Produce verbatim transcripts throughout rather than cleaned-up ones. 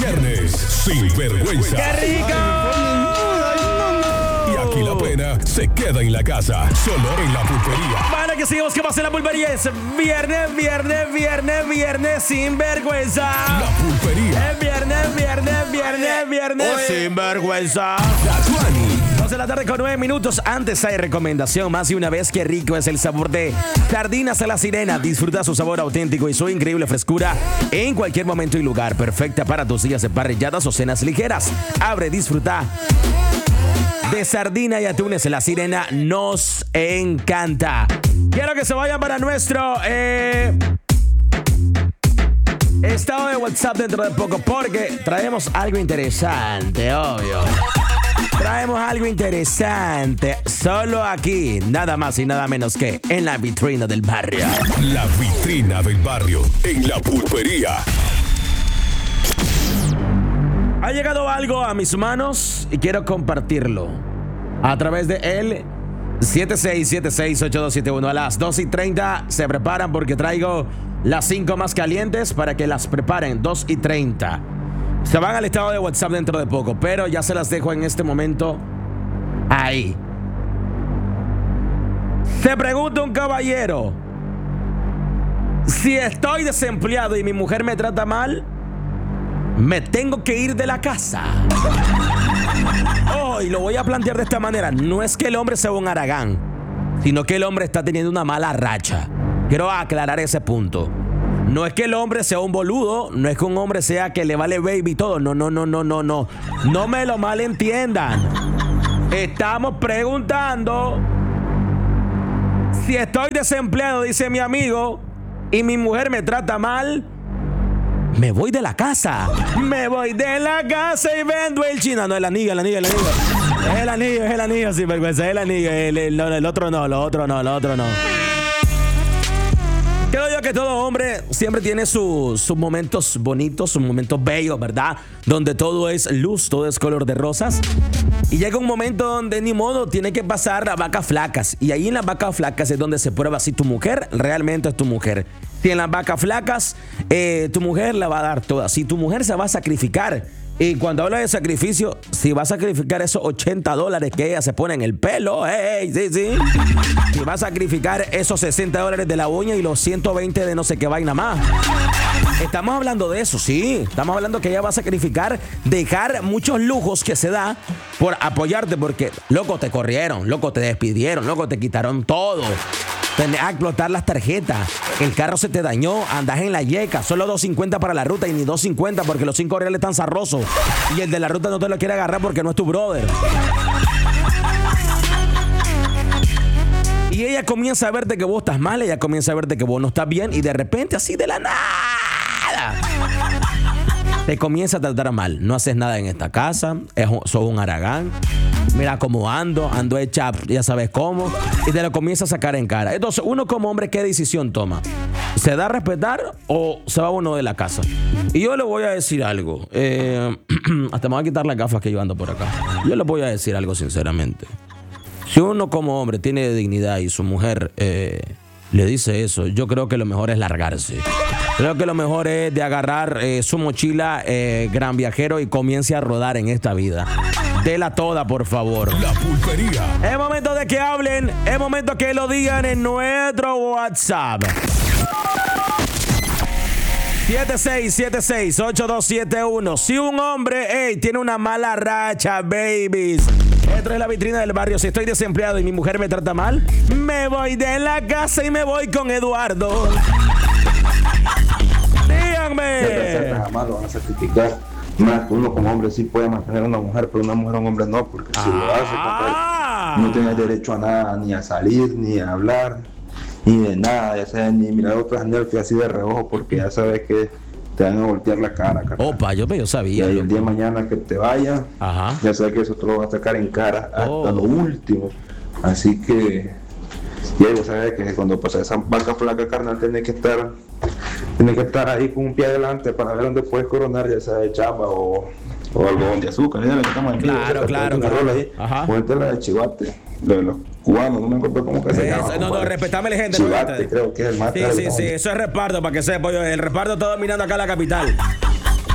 Viernes sin vergüenza. ¡Qué rico! Y aquí la pena se queda en la casa, solo en la pulpería. Vale, que sigamos que pasa en la pulpería. Es viernes, viernes, viernes, viernes sin vergüenza. La pulpería. Es viernes, viernes, viernes, viernes sin vergüenza. dos de la tarde con nueve minutos. Antes hay recomendación. Más de una vez, qué rico es el sabor de Sardinas a la Sirena. Disfruta su sabor auténtico y su increíble frescura en cualquier momento y lugar. Perfecta para tus días de parrilladas o cenas ligeras. Abre, disfruta de sardina y atunes. La Sirena nos encanta. Quiero que se vayan para nuestro eh, estado de WhatsApp dentro de poco, porque traemos algo interesante, obvio. Traemos algo interesante solo aquí, nada más y nada menos que en la vitrina del barrio. La vitrina del barrio en la pulpería. Ha llegado algo a mis manos y quiero compartirlo a través de el siete seis siete seis ocho dos siete uno. A las dos y treinta se preparan porque traigo las cinco más calientes para que las preparen. dos y treinta. Se van al estado de WhatsApp dentro de poco, pero ya se las dejo en este momento ahí. Se pregunta un caballero: si estoy desempleado y mi mujer me trata mal, ¿me tengo que ir de la casa? Oh, y lo voy a plantear de esta manera. No es que el hombre sea un haragán, sino que el hombre está teniendo una mala racha. Quiero aclarar ese punto. No es que el hombre sea un boludo, no es que un hombre sea que le vale baby y todo. No, no, no, no, no, no. No me lo malentiendan. Estamos preguntando: si estoy desempleado, dice mi amigo, y mi mujer me trata mal, me voy de la casa. Me voy de la casa y vendo el chino. No, el anillo, el anillo, el anillo. Es el anillo, es el anillo, sin vergüenza. Es el anillo. El, el, el, el otro no, lo otro no, lo otro no. Creo yo que todo hombre siempre tiene sus, sus momentos bonitos, sus momentos bellos, ¿verdad? Donde todo es luz, todo es color de rosas. Y llega un momento donde ni modo, tiene que pasar a vacas flacas. Y ahí en las vacas flacas es donde se prueba si tu mujer realmente es tu mujer. Si en las vacas flacas, eh, tu mujer la va a dar toda. Si tu mujer se va a sacrificar. Y cuando habla de sacrificio, si va a sacrificar esos ochenta dólares que ella se pone en el pelo, hey, sí, sí. Si va a sacrificar esos sesenta dólares de la uña y los ciento veinte de no sé qué vaina más. Estamos hablando de eso, sí. Estamos hablando que ella va a sacrificar, dejar muchos lujos que se da por apoyarte, porque, loco, te corrieron, loco, te despidieron, loco, te quitaron todo. Tenés a explotar las tarjetas. El carro se te dañó. Andás en la yeca. Solo dos cincuenta para la ruta y ni dos cincuenta porque los cinco reales están zarrosos. Y el de la ruta no te lo quiere agarrar porque no es tu brother. Y ella comienza a verte que vos estás mal. Ella comienza a verte que vos no estás bien. Y de repente, así de la nada, te comienza a tratar mal. No haces nada en esta casa. Es, sos un haragán. Mira cómo ando, ando hecha, ya sabes cómo, y te lo comienza a sacar en cara. Entonces, uno como hombre, ¿qué decisión toma? ¿Se da a respetar o se va uno de la casa? Y yo le voy a decir algo. Eh, hasta me voy a quitar las gafas que yo ando por acá. Yo le voy a decir algo sinceramente. Si uno como hombre tiene dignidad y su mujer eh, le dice eso, yo creo que lo mejor es largarse. Creo que lo mejor es de agarrar eh, su mochila, eh, gran viajero, y comience a rodar en esta vida. Dela toda, por favor. La pulpería. Es momento de que hablen. Es momento que lo digan en nuestro WhatsApp. siete seis siete seis ocho dos siete uno. Si un hombre, hey, tiene una mala racha, babies. Esto es la vitrina del barrio. Si estoy desempleado y mi mujer me trata mal, me voy de la casa y me voy con Eduardo. Díganme. Jamás lo van a certificar. Más, uno como hombre sí puede mantener a una mujer, pero una mujer a un hombre no, porque si ah. lo hace, compadre, no tiene derecho a nada, ni a salir, ni a hablar, ni de nada, ya sabes, ni mirar a otras señores que así de reojo, porque ya sabes que te van a voltear la cara, carnal. Opa, yo, yo sabía. Y ahí el día de mañana que te vaya, Ajá. ya sabes que eso te lo va a sacar en cara hasta oh. lo último. Así que, y ahí vos sabes que cuando pasa esa vaca flaca, carnal, tiene que estar... Tienes que estar ahí con un pie adelante para ver dónde puedes coronar, ya sea de chamba o, o algodón de azúcar. Mira, que estamos aquí, claro, o sea, claro, claro. Ahí, ponte la de Chivate, de los cubanos, no me acuerdo cómo que se llama. No, no, respetame la gente. Chivate, no, creo que es el más Sí, sí, sí, eso es reparto, para que sepa. Yo, el reparto todo mirando acá a la capital.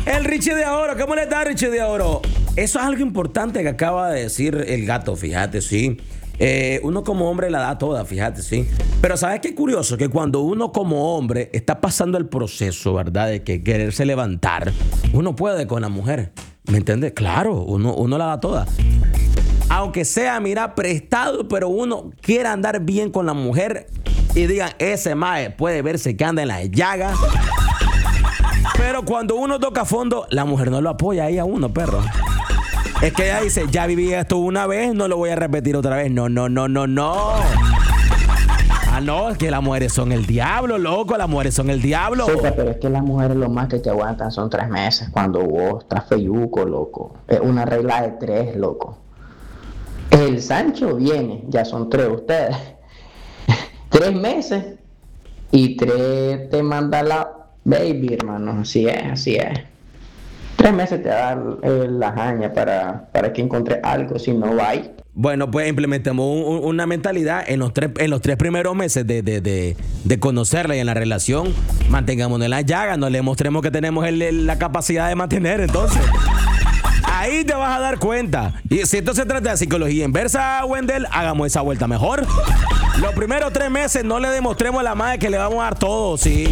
El Richie de Oro, ¿cómo le está Richie de Oro? Eso es algo importante que acaba de decir el gato, fíjate, sí. Eh, uno como hombre la da toda, fíjate, sí. Pero ¿sabes qué curioso? Que cuando uno como hombre está pasando el proceso, ¿verdad? De que quererse levantar, uno puede con la mujer. ¿Me entiendes? Claro, uno, uno la da toda. Aunque sea, mira, prestado, pero uno quiere andar bien con la mujer y digan, ese mae puede verse que anda en las llagas. Pero cuando uno toca fondo, la mujer no lo apoya ahí a uno, perro. Es que ella dice, ya viví esto una vez, no lo voy a repetir otra vez. No, no, no, no, no. Ah, no, es que las mujeres son el diablo, loco. Las mujeres son el diablo. Sí, pero es que las mujeres lo más que te aguantan son tres meses. Cuando vos estás feyuco, loco. Es una regla de tres, loco. El Sancho viene, ya son tres ustedes. Tres meses y tres te manda la baby, hermano. Así es, así es. Tres meses te da eh, la haña para, para que encuentres algo, si no va ahí. Bueno, pues implementemos un, un, una mentalidad en los tres, en los tres primeros meses de, de, de, de conocerla y en la relación. Mantengámonos en la llaga, no le mostremos que tenemos el, el, la capacidad de mantener, entonces. Ahí te vas a dar cuenta. Y si esto se trata de psicología inversa, Wendell, hagamos esa vuelta mejor. Los primeros tres meses no le demostremos a la madre que le vamos a dar todo, sí.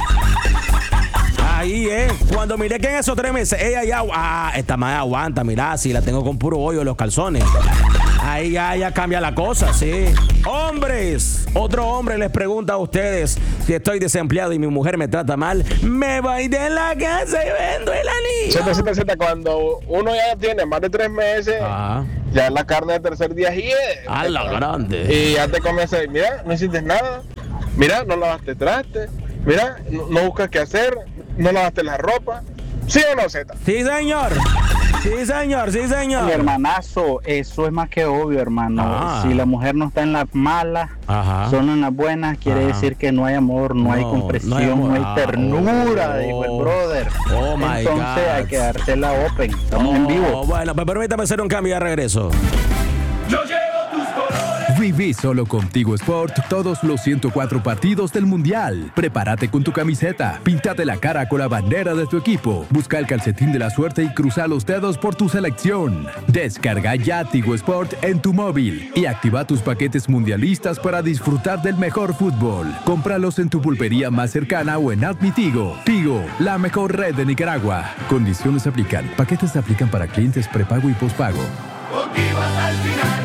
Ahí, eh. Cuando miré que en esos tres meses ella ya, ah, esta madre aguanta, mira, si la tengo con puro hoyo en los calzones. Ahí ya, ya cambia la cosa, sí. Hombres, otro hombre les pregunta a ustedes: si estoy desempleado y mi mujer me trata mal, me voy de la casa y vendo el anillo. Z, Z, Z, cuando uno ya tiene más de tres meses, ah. ya es la carne del tercer día y a la grande. Y ya te comienza a decir, mira, no hiciste nada, mira, no lavaste traste, mira, no, no buscas qué hacer, no lavaste la ropa. ¿Sí o no, Z? Sí, señor. Sí, señor, sí, señor. Mi hermanazo, eso es más que obvio, hermano. Ah. Si la mujer no está en las malas, Ajá. solo en las buenas, quiere Ajá. decir que no hay amor, no, no hay comprensión, no hay, no hay ternura, oh, dijo el brother. Oh, my Entonces God. hay que dársela open. Estamos oh, en vivo. Bueno, pues permítame hacer un cambio de regreso. Yo llevo tus colores. Viví solo con Tigo Sport todos los ciento cuatro partidos del Mundial. Prepárate con tu camiseta, píntate la cara con la bandera de tu equipo, busca el calcetín de la suerte y cruza los dedos por tu selección. Descarga ya Tigo Sport en tu móvil y activa tus paquetes mundialistas para disfrutar del mejor fútbol. Cómpralos en tu pulpería más cercana o en Admi Tigo. Tigo, la mejor red de Nicaragua. Condiciones aplican. Paquetes se aplican para clientes prepago y pospago. Al final.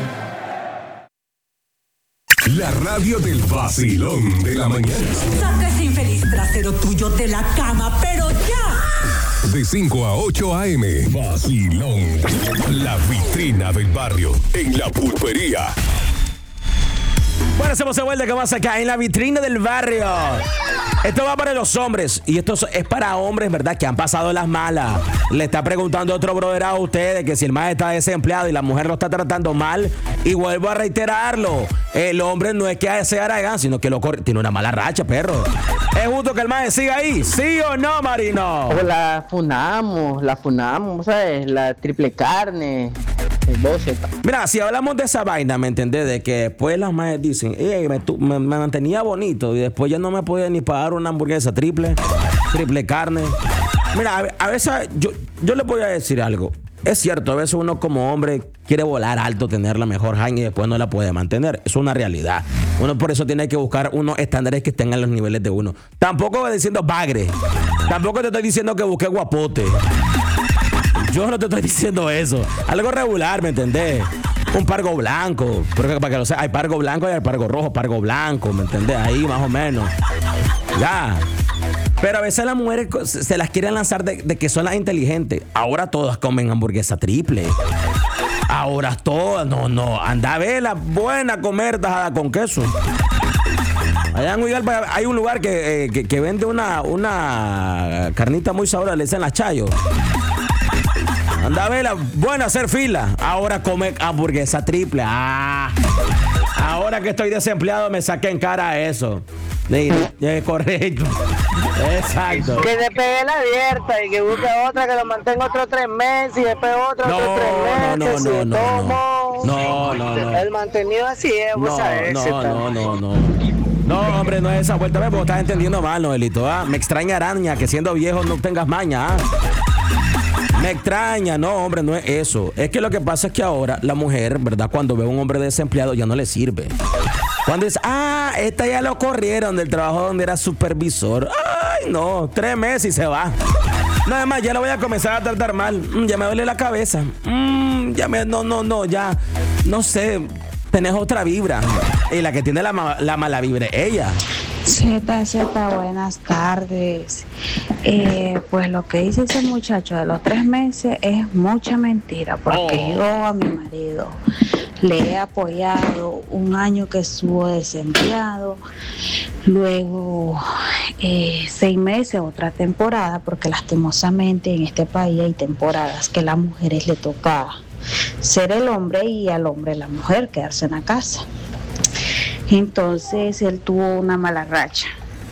La radio del vacilón de la mañana. Saca ese infeliz trasero tuyo de la cama, pero ya. De cinco a ocho a eme. Vacilón. La vitrina del barrio. En la pulpería. Bueno, hacemos de vuelta que vamos acá en la vitrina del barrio. Esto va para los hombres y esto es para hombres, ¿verdad? Que han pasado las malas. Le está preguntando otro brother a ustedes que si el más está desempleado y la mujer lo está tratando mal. Y vuelvo a reiterarlo. El hombre no es que sea aragán, sino que lo corre. Tiene una mala racha, perro. ¿Es justo que el más siga ahí? ¿Sí o no, Marino? O la funamos, la funamos, ¿sabes? La triple carne. Mira, si hablamos de esa vaina, ¿me entendés? De que después las madres dicen, hey, me, tu, me, me mantenía bonito y después ya no me podía ni pagar una hamburguesa triple, triple carne. Mira, a, a veces yo, yo le voy a decir algo. Es cierto, a veces uno como hombre quiere volar alto, tener la mejor haña y después no la puede mantener. Es una realidad. Uno por eso tiene que buscar unos estándares que estén a los niveles de uno. Tampoco voy diciendo bagre. Tampoco te estoy diciendo que busque guapote. Yo no te estoy diciendo eso. Algo regular, ¿me entendés? Un pargo blanco. Pero para que lo sepas, hay pargo blanco y hay pargo rojo, pargo blanco, ¿me entendés? Ahí más o menos. Ya. Pero a veces las mujeres se las quieren lanzar de, de que son las inteligentes. Ahora todas comen hamburguesa triple. Ahora todas, no, no. Anda a ver la buena comer tajada con queso. Allá en Huigalpa hay un lugar que, eh, que, que vende una, una carnita muy sabrosa, le dicen las Chayo. Anda a verla, bueno hacer fila. Ahora come hamburguesa triple. Ah, ahora que estoy desempleado me saqué en cara eso. Es correcto. Exacto. Que le pegue la abierta y que busque otra que lo mantenga otros tres meses y después otro, no, otros tres meses. No, no, y no, no, no, no, no, no. El mantenido así es, vos no, sabés. No, no, no, no. No, hombre, no es esa vuelta, porque estás entendiendo mal, Noelito. ¿Ah? Me extraña araña que siendo viejo no tengas maña. ¿Ah? Me extraña, no, hombre, no es eso. Es que lo que pasa es que ahora la mujer, ¿verdad? Cuando ve a un hombre desempleado ya no le sirve. Cuando dice, ah, esta ya lo corrieron del trabajo donde era supervisor. Ay, no, tres meses y se va. Nada más, ya lo voy a comenzar a tratar mal. Mm, ya me duele la cabeza. Mm, ya me, no, no, no, ya, no sé, tenés otra vibra. Y la que tiene la, la mala vibra es ella. Z, Z, buenas tardes. Eh, pues lo que dice ese muchacho de los tres meses es mucha mentira, porque oh. yo a mi marido le he apoyado un año que estuvo desempleado, luego eh, seis meses, otra temporada, porque lastimosamente en este país hay temporadas que a las mujeres le toca ser el hombre y al hombre la mujer, quedarse en la casa. Entonces él tuvo una mala racha,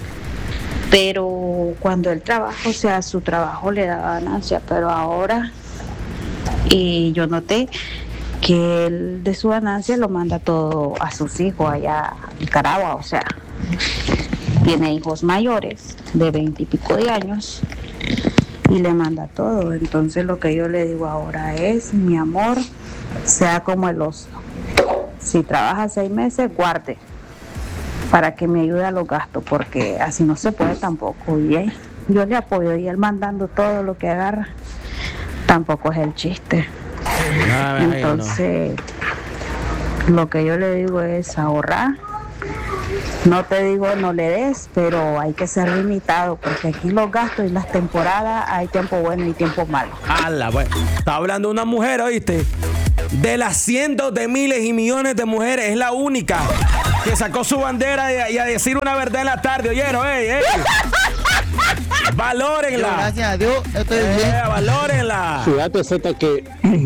pero cuando él trabaja, o sea, su trabajo le daba ganancia, pero ahora y yo noté que él de su ganancia lo manda todo a sus hijos allá a Nicaragua, o sea, tiene hijos mayores de veinte y pico de años y le manda todo. Entonces lo que yo le digo ahora es, mi amor, sea como el oso. Si trabaja seis meses, guarde para que me ayude a los gastos, porque así no se puede tampoco. Y él, yo le apoyo y él mandando todo lo que agarra, tampoco es el chiste. No, Entonces, no. Lo que yo le digo es ahorrar. No te digo no le des, pero hay que ser limitado, porque aquí los gastos y las temporadas hay tiempo bueno y tiempo malo. ¡Hala, pues! Está hablando una mujer, ¿oíste? De las cientos de miles y millones de mujeres, es la única que sacó su bandera y a, y a decir una verdad en la tarde. ¿Oyeron? ¡Ey, ey! ¡Valórenla! Yo, gracias a Dios, estoy eh, bien. ¡Valórenla! Fíjate, Z, que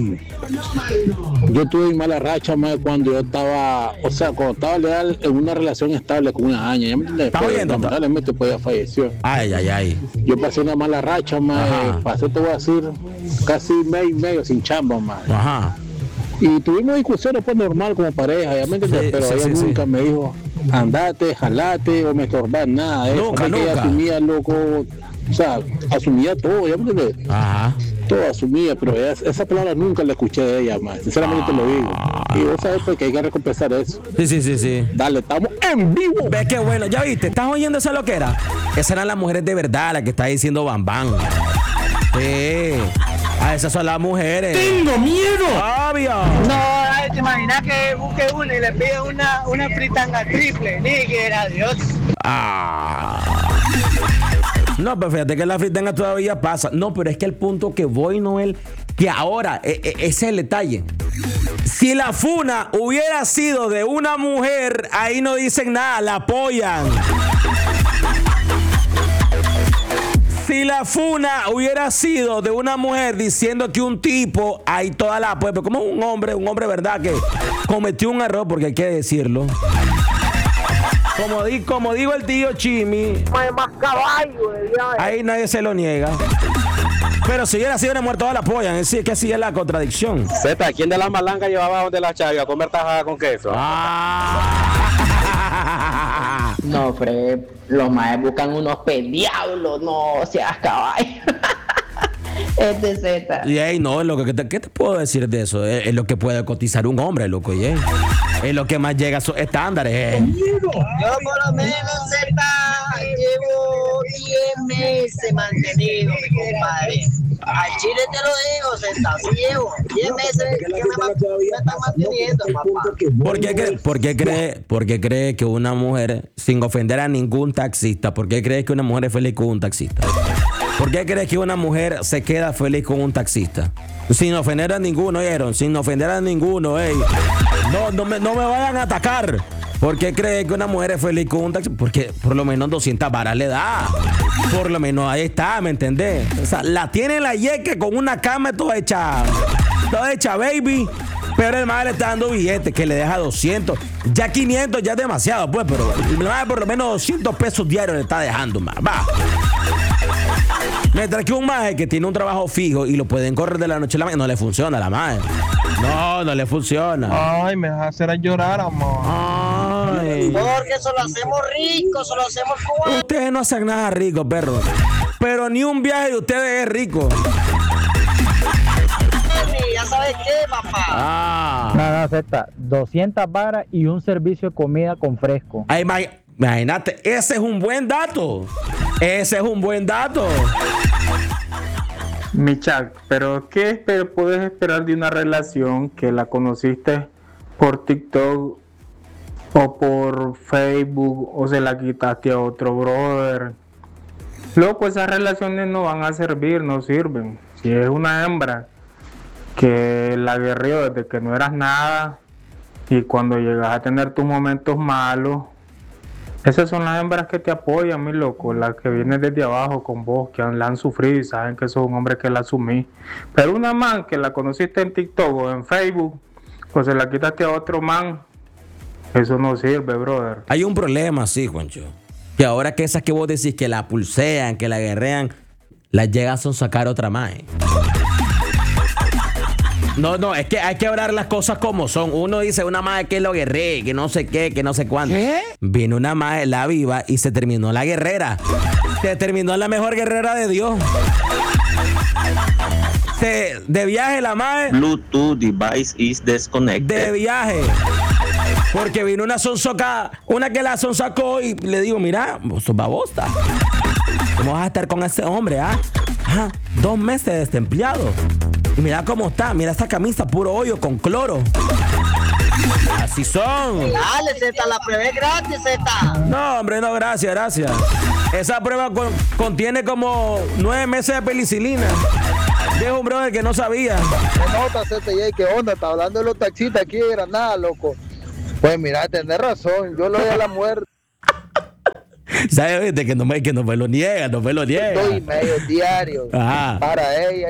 yo tuve mala racha más cuando yo estaba, o sea, cuando estaba legal en una relación estable con una aña. ¿Ya me entiendes? ¿Estás oyendo? Lamentablemente, pues ya falleció. Ay, ay, ay. Yo pasé una mala racha, más. Pasé, te voy a decir, casi mes y medio sin chamba, más. Ajá. Y tuvimos discusiones pues normal como pareja, ya me entiendes, sí, pero sí, ella sí, nunca sí. me dijo, andate, jalate o me estorbas, nada. Nunca, es nunca. Ella asumía, loco, o sea, asumía todo, ya me entiendes. Ajá. Todo asumía, pero ella, esa palabra nunca la escuché de ella, más. Sinceramente ah. te lo digo. Y vos sabés pues, que hay que recompensar eso. Sí, sí, sí, sí. Dale, estamos en vivo. Ves qué bueno, ya viste, ¿estás oyendo esa loquera? Esas eran las mujeres de verdad, las que está diciendo bam bam. Sí. Ah, esas son las mujeres. ¡Tengo miedo! ¡Obvio! No, te imaginas que busque una y le pide una, una fritanga triple. Ni que era Dios. Ah. No, pero fíjate que la fritanga todavía pasa. No, pero es que el punto que voy, Noel, que ahora, e- e- ese es el detalle. Si la funa hubiera sido de una mujer, ahí no dicen nada, la apoyan. Si la funa hubiera sido de una mujer diciendo que un tipo, hay toda la pues, como un hombre, un hombre, ¿verdad? Que cometió un error, porque hay que decirlo. Como, di, como digo el tío Chimi, más caballo, ahí nadie se lo niega. Pero si hubiera sido una mujer, todas la apoyan. Es decir, que así es la contradicción. Z, ¿quién de las malangas llevaba donde la Chavi a comer tajada con queso? Ah. No, Fred, los maes buscan unos pediablos, no seas caballo. Es de Z. Y hey, no, loco, ¿qué te, ¿qué te puedo decir de eso? Es, es lo que puede cotizar un hombre, loco, y es, es lo que más llega a sus estándares. Eh. Yo por lo menos, Z, llevo diez meses mantenido, mi compadre. Al chile te lo digo, Z, sí llevo diez meses que me, me están manteniendo, papá. ¿Por qué, cree, por, qué cree, ¿Por qué cree que una mujer, sin ofender a ningún taxista, por qué cree que una mujer es feliz con un taxista? ¿Por qué crees que una mujer se queda feliz con un taxista? Sin ofender a ninguno, ¿oyeron? Sin ofender a ninguno, ey. No, no me, no me vayan a atacar. ¿Por qué crees que una mujer es feliz con un taxista? Porque por lo menos doscientas varas le da. Por lo menos ahí está, ¿me entendés? O sea, la tiene la yeque con una cama toda hecha, toda hecha baby. Pero el madre le está dando billetes que le deja doscientos. Ya quinientos ya es demasiado, pues. Pero el madre por lo menos doscientos pesos diarios le está dejando, más. Va. Mientras que un maje que tiene un trabajo fijo y lo pueden correr de la noche a la mañana, no le funciona a la maje. No, no le funciona. Ay, me vas a hacer a llorar, amor. Ay. Porque eso lo hacemos rico, eso lo hacemos cubano. Ustedes no hacen nada rico, perro. Pero ni un viaje de ustedes es rico. Ya sabes qué, papá. Ah. No, no, Z. doscientas varas y un servicio de comida con fresco. Ay, imagínate, ese es un buen dato. Ese es un buen dato. Michak, pero ¿qué esper- puedes esperar de una relación que la conociste por TikTok o por Facebook o se la quitaste a otro brother? Loco, esas relaciones no van a servir, no sirven. Si es una hembra que la guerrió desde que no eras nada y cuando llegas a tener tus momentos malos, esas son las hembras que te apoyan, mi loco, las que vienen desde abajo con vos, que la han sufrido y saben que sos un hombre que la asumí. Pero una man que la conociste en TikTok o en Facebook, pues se la quitaste a otro man, eso no sirve, brother. Hay un problema, sí, Juancho, que ahora que esas que vos decís que la pulsean, que la guerrean, las llegas a sacar otra más. No, no, es que hay que hablar las cosas como son. Uno dice una madre que lo guerré, que no sé qué, que no sé cuánto. ¿Qué? Vino una madre, la viva, y se terminó la guerrera. Se terminó la mejor guerrera de Dios. Se, de viaje la madre. Bluetooth device is disconnected. De viaje. Porque vino una sonsoca, una que la sonsacó y le digo, mira, vos sos babosa. ¿Cómo vas a estar con ese hombre, ah? Ah, dos meses desempleado. Y mira cómo está, mira esta camisa, puro hoyo con cloro. Así son. Dale, Z, la prueba es gratis, Z. No, hombre, no, gracias, gracias. Esa prueba con, contiene como nueve meses de penicilina. De un brother que no sabía. ¿Qué nota, Z? ¿Y qué onda? Está hablando de los taxistas aquí de Granada, loco. Pues mira, tenés razón, yo lo doy a la muerte. ¿Sabes? Que no me, que no me lo niega, no me lo niega. Dos y medio diarios Ajá. para ella.